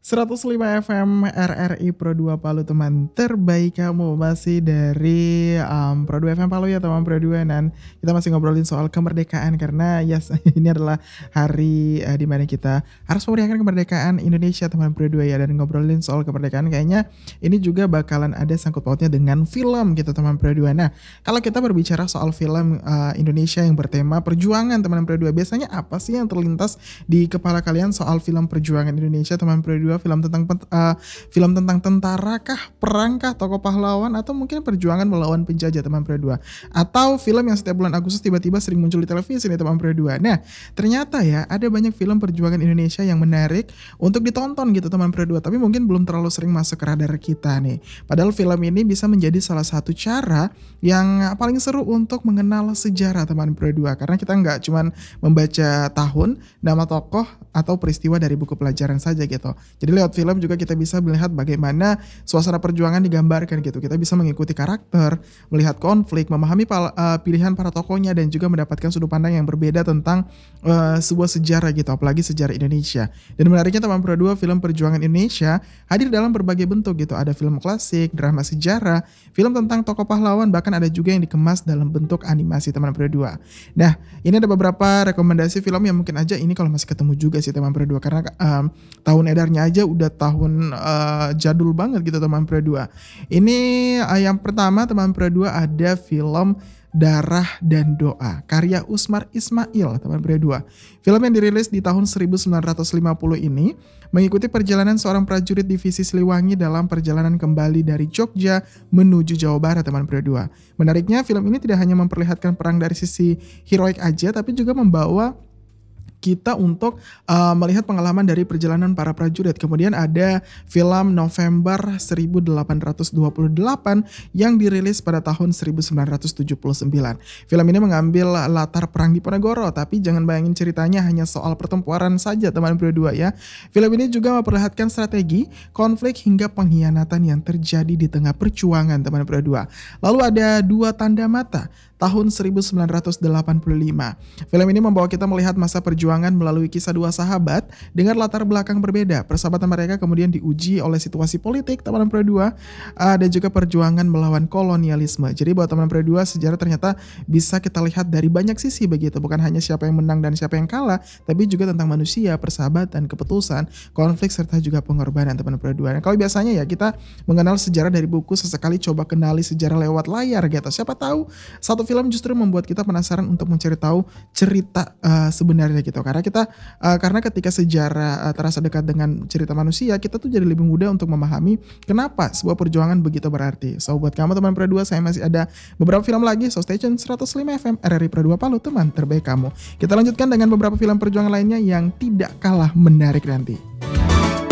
105 FM RRI Pro 2 Palu, teman terbaik kamu. Masih dari Pro 2 FM Palu ya teman Pro 2. Dan kita masih ngobrolin soal kemerdekaan. Karena yes, ini adalah hari di mana kita harus merayakan kemerdekaan Indonesia teman Pro 2 ya. Dan ngobrolin soal kemerdekaan kayaknya ini juga bakalan ada sangkut pautnya dengan film gitu teman Pro 2. Nah, kalau kita berbicara soal film Indonesia yang bertema perjuangan teman Pro 2, biasanya apa sih yang terlintas di kepala kalian soal film perjuangan Indonesia teman Pro 2? Film tentang tentara kah, perang kah, tokoh pahlawan, atau mungkin perjuangan melawan penjajah teman Pro 2, atau film yang setiap bulan Agustus tiba-tiba sering muncul di televisi nih teman Pro 2. Nah, ternyata ya ada banyak film perjuangan Indonesia yang menarik untuk ditonton gitu teman Pro 2, tapi mungkin belum terlalu sering masuk ke radar kita nih. Padahal film ini bisa menjadi salah satu cara yang paling seru untuk mengenal sejarah teman Pro 2, karena kita nggak cuman membaca tahun, nama tokoh, atau peristiwa dari buku pelajaran saja gitu. Jadi lewat film juga kita bisa melihat bagaimana suasana perjuangan digambarkan gitu. Kita bisa mengikuti karakter, melihat konflik, memahami pilihan para tokohnya, dan juga mendapatkan sudut pandang yang berbeda tentang sebuah sejarah gitu, apalagi sejarah Indonesia. Dan menariknya teman Pro 2, film perjuangan Indonesia hadir dalam berbagai bentuk gitu. Ada film klasik, drama sejarah, film tentang tokoh pahlawan, bahkan ada juga yang dikemas dalam bentuk animasi teman Pro 2. Nah, ini ada beberapa rekomendasi film yang mungkin aja ini kalau masih ketemu juga sih teman Pro 2, karena tahun edarnya aja udah tahun jadul banget gitu teman Pro 2. Ini yang pertama teman Pro 2 ada film Darah dan Doa karya Usmar Ismail teman Pro 2. Film yang dirilis di tahun 1950 ini mengikuti perjalanan seorang prajurit divisi Siliwangi dalam perjalanan kembali dari Jogja menuju Jawa Barat teman Pro 2. Menariknya film ini tidak hanya memperlihatkan perang dari sisi heroik aja, tapi juga membawa kita untuk melihat pengalaman dari perjalanan para prajurit. Kemudian ada film November 1828 yang dirilis pada tahun 1979. Film ini mengambil latar perang Diponegoro, tapi jangan bayangin ceritanya hanya soal pertempuran saja teman Pro 2 ya. Film ini juga memperlihatkan strategi, konflik, hingga pengkhianatan yang terjadi di tengah perjuangan teman Pro 2. Lalu ada Dua Tanda Mata tahun 1985. Film ini membawa kita melihat masa perjuangan melalui kisah dua sahabat dengan latar belakang berbeda. Persahabatan mereka kemudian diuji oleh situasi politik teman Pro 2 dan juga perjuangan melawan kolonialisme. Jadi buat teman Pro 2, sejarah ternyata bisa kita lihat dari banyak sisi begitu. Bukan hanya siapa yang menang dan siapa yang kalah, tapi juga tentang manusia, persahabatan, keputusan, konflik, serta juga pengorbanan teman Pro 2. Nah, kalau biasanya ya kita mengenal sejarah dari buku, sesekali coba kenali sejarah lewat layar gitu. Siapa tahu satu film justru membuat kita penasaran untuk mencari tahu cerita sebenarnya gitu. Karena ketika sejarah terasa dekat dengan cerita manusia, kita tuh jadi lebih mudah untuk memahami kenapa sebuah perjuangan begitu berarti. So buat kamu teman Pro 2, saya masih ada beberapa film lagi. So stay tune 105 FM RRI Pro 2 Palu, teman terbaik kamu. Kita lanjutkan dengan beberapa film perjuangan lainnya yang tidak kalah menarik nanti.